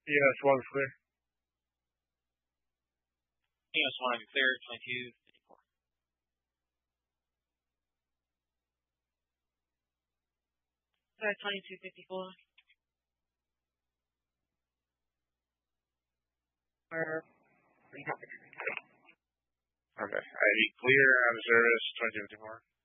Yes, one's clear. ES1 clear, 2254. 2254. Or Okay. ID clear, out of service, 2254.